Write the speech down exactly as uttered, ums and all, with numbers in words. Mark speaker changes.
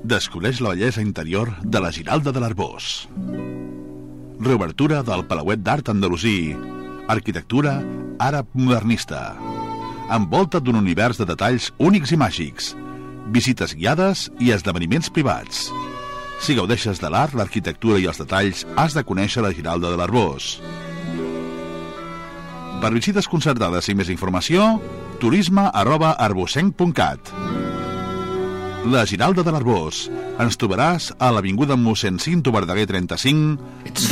Speaker 1: Descobreix la bellesa interior de la Giralda de l'Arboç. Reobertura del Palauet d'Art Andalusí. Arquitectura àrab modernista. Envolta't d'un univers de detalls únics i màgics. Visites guiades i esdeveniments privats. Si gaudeixes de l'art, l'arquitectura i els detalls, has de conèixer la Giralda de l'Arboç. Per visites concertades i més informació, turisme arroba arbocenc punt cat. La Giralda de l'Arboç. Ens trobaràs a l'avinguda mossèn Cinto Verdaguer trenta-cinc,